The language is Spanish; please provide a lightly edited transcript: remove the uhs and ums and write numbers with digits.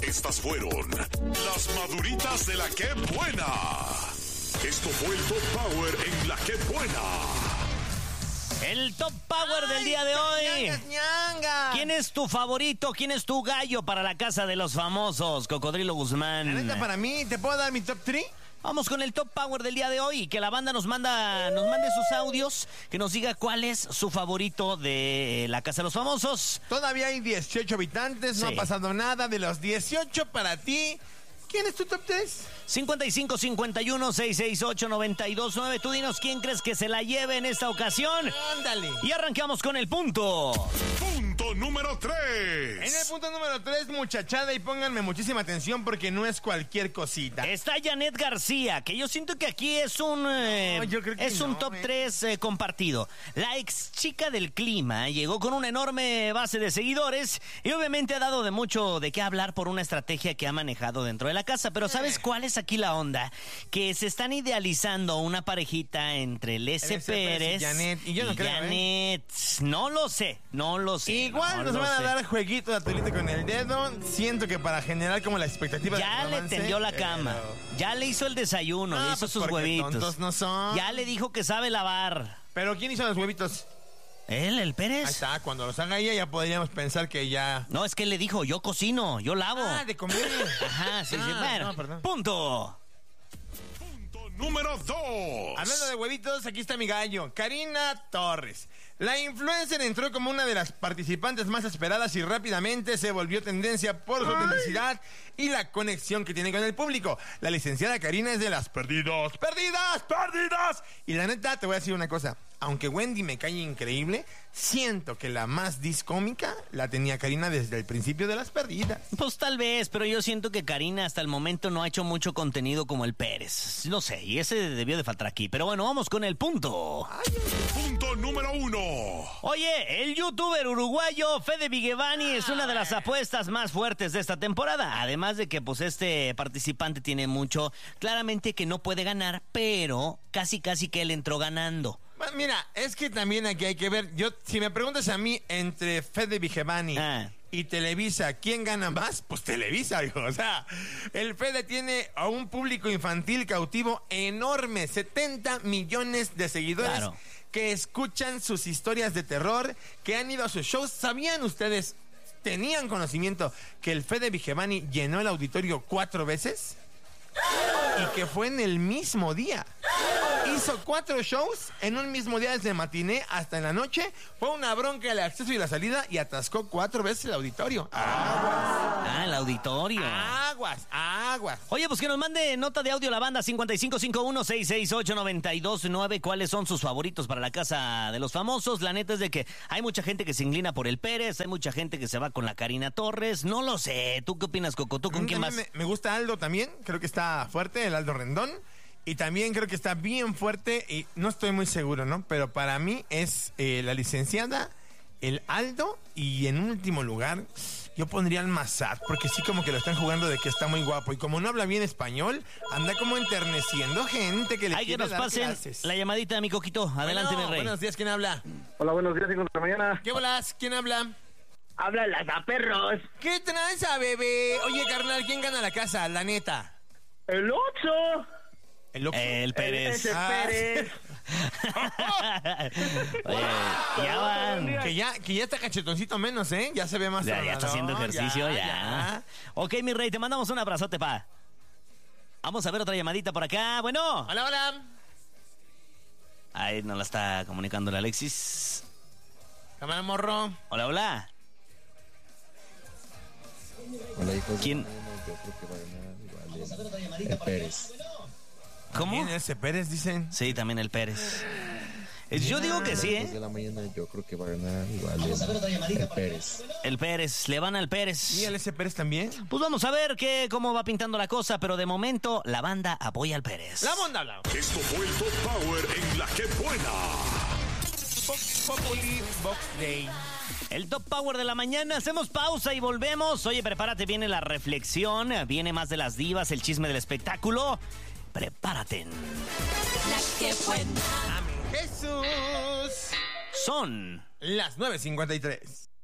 Estas fueron las maduritas de la Que Buena. Esto fue el Top Power en la Que Buena. El Top Power del día de hoy. ¡Ñanga! ¿Quién es tu favorito? ¿Quién es tu gallo para la casa de los famosos? Cocodrilo Guzmán. La neta, para mí, ¿te puedo dar mi top 3? Vamos con el Top Power del día de hoy. Que la banda nos mande sus audios, que nos diga cuál es su favorito de la casa de los famosos. Todavía hay 18 habitantes, no Sí. ha pasado nada. De los 18 para ti, ¿quién es tu top 3? 55-51-668-929. Tú dinos quién crees que se la lleve en esta ocasión. Ándale. Y arrancamos con el punto. Punto número 3. En el punto número 3, muchachada, y pónganme muchísima atención porque no es cualquier cosita. Está Janet García, que yo siento que aquí es un yo creo que es un no, top 3 compartido. La ex chica del clima llegó con una enorme base de seguidores y obviamente ha dado de mucho de qué hablar por una estrategia que ha manejado dentro de la casa. Pero ¿sabes cuál es aquí la onda? Que se están idealizando una parejita entre Lese Pérez y Janet. Y yo no creo, Janet. No lo sé. Igual no nos lo van a sé. dar jueguito de atolite con el dedo. Siento que para generar como la expectativa Ya de le romance, tendió la cama, ya le hizo el desayuno, le hizo pues sus porque huevitos. tontos no son. Ya le dijo que sabe lavar. Pero ¿quién hizo los huevitos? ¿Él, el Pérez? Ahí está, cuando los haga ella ya podríamos pensar que ya... No, es que él le dijo, yo cocino, yo lavo. Ah, de comer. Ajá, sí. Ah, Bueno, no, perdón. punto. Punto número 2. Hablando de huevitos, aquí está mi gallo, Karina Torres. La influencer entró como una de las participantes más esperadas y rápidamente se volvió tendencia por su autenticidad y la conexión que tiene con el público. La licenciada Karina es de las perdidas. Y la neta, te voy a decir una cosa. Aunque Wendy me cae increíble, siento que la más discómica la tenía Karina desde el principio de las perdidas. Pues tal vez, pero yo siento que Karina hasta el momento no ha hecho mucho contenido como el Pérez. No sé, y ese debió de faltar aquí. Pero bueno, vamos con el punto. Punto número 1. Oye, el youtuber uruguayo Fede Vigevani es una de las apuestas más fuertes de esta temporada. Además de que pues este participante tiene mucho, claramente que no puede ganar, pero casi que él entró ganando. Bueno, mira, es que también aquí hay que ver. Yo, si me preguntas a mí entre Fede Vigevani y Televisa, ¿quién gana más? Pues Televisa, hijo. O sea, el Fede tiene a un público infantil cautivo enorme, 70 millones de seguidores. Claro. Que escuchan sus historias de terror, que han ido a sus shows. ¿Sabían ustedes, tenían conocimiento que el Fede Vigevani llenó el auditorio 4 veces? Y que fue en el mismo día. Hizo 4 shows en un mismo día, desde matiné hasta en la noche. Fue una bronca el acceso y la salida y atascó 4 veces el auditorio. Ah, el auditorio. Aguas. Oye, pues que nos mande nota de audio la banda 5551-668-929. ¿Cuáles son sus favoritos para la casa de los famosos? La neta es de que hay mucha gente que se inclina por el Pérez, hay mucha gente que se va con la Karina Torres. No lo sé. ¿Tú qué opinas, Coco? ¿Tú con quién vas? Me gusta Aldo también. Creo que está fuerte, el Aldo Rendón. Y también creo que está bien fuerte, y no estoy muy seguro, ¿no? Pero para mí es la licenciada, el Aldo, y en último lugar yo pondría al Massad, porque sí como que lo están jugando de que está muy guapo. Y como no habla bien español, anda como enterneciendo gente que le Hay que quiere nos dar pasen clases. la llamadita de mi Coquito. Adelante, Bueno, mi rey. Buenos días, ¿quién habla? Hola, buenos días, 5 de la mañana. ¿Qué bolas? ¿Quién habla? Habla la perros. ¿Qué tranza, bebé? Oye, carnal, ¿quién gana la casa? La neta. El 8. El Pérez. Ese Pérez. Oye, ya van. Que ya está cachetoncito menos, ¿eh? Ya se ve más Ya está haciendo trabajador, ejercicio, ya. Ok, mi rey, te mandamos un abrazote, pa. Vamos a ver otra llamadita por acá. Bueno. Hola. Ahí nos la está comunicando el Alexis. Cámara, morro. Hola. Hola, hijos. ¿Quién? Yo creo que va a ganar igual el Pérez. ¿Cómo? ¿Quién es ese Pérez, dicen? Sí, también el Pérez. Yo digo que sí, 2 de ¿eh? la mañana yo creo que va a ganar igual el Pérez. El Pérez, le van al Pérez. ¿Y el ese Pérez también? Pues vamos a ver cómo va pintando la cosa, pero de momento la banda apoya al Pérez. La monda habla. Esto fue el Top Power en la Que Buena. Populi Box Day. El Top Power de la mañana, hacemos pausa y volvemos. Oye, prepárate, viene la reflexión, viene más de las divas, el chisme del espectáculo. Prepárate. La Que Buena. Amén, Jesús. Son Las 9:53.